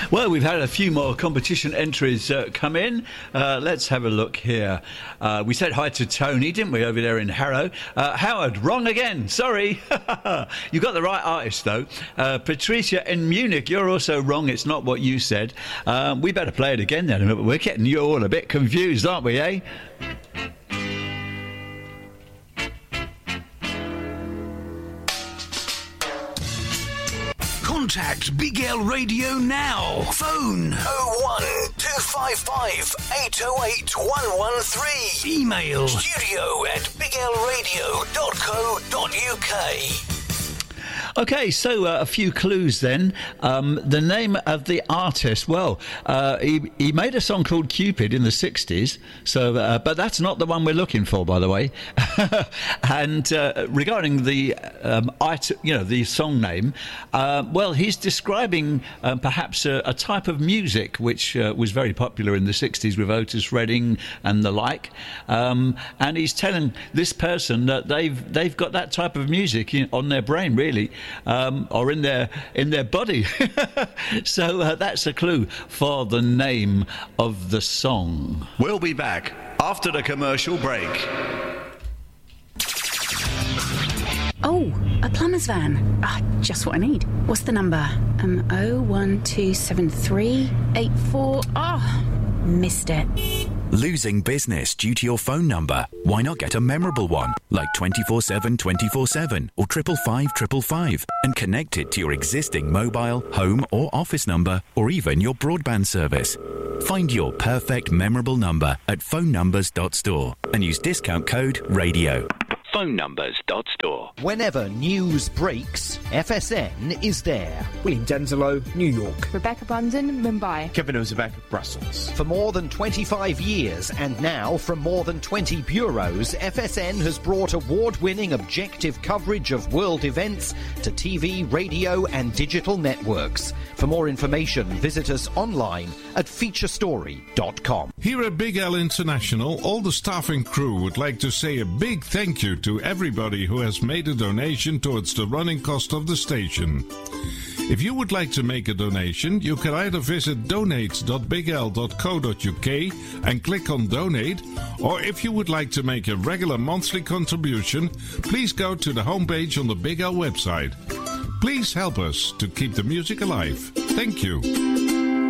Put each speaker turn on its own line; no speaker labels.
Well, we've had a few more competition entries come in. Let's have a look here. We said hi to Tony, didn't we, over there in Harrow? Howard, wrong again. Sorry. You got the right artist, though. Patricia in Munich, you're also wrong. It's not what you said. We better play it again then. We're getting you all a bit confused, aren't we, eh?
Contact Big L Radio now. Phone 01255 808 113. Email studio@biglradio.co.uk.
Okay, so a few clues then. The name of the artist, well, he made a song called Cupid in the 60s, so, but that's not the one we're looking for, by the way. And regarding the, the song name, well, he's describing perhaps a type of music which was very popular in the 60s with Otis Redding and the like. And he's telling this person that they've got that type of music on their brain, really. Or in their body. So that's a clue for the name of the song.
We'll be back after the commercial break.
Oh, a plumber's van. Just what I need. What's the number? 0127384. Missed it.
Losing business due to your phone number? Why not get a memorable one, like 24/7 24/7 or 555 555, and connect it to your existing mobile, home or office number, or even your broadband service. Find your perfect memorable number at phonenumbers.store and use discount code RADIO. phonenumbers.store.
Whenever news breaks, FSN is there.
William Denzelo, New York.
Rebecca Brandon, Mumbai.
Kevin Ozebek, Brussels.
For more than 25 years, and now from more than 20 bureaus, FSN has brought award-winning objective coverage of world events to TV, radio and digital networks. For more information, visit us online at featurestory.com.
Here at Big L International, all the staff and crew would like to say a big thank you to everybody who has made a donation towards the running cost of the station. If you would like to make a donation, you can either visit donate.bigl.co.uk and click on donate, or if you would like to make a regular monthly contribution, please go to the homepage on the Big L website. Please help us to keep the music alive. Thank you.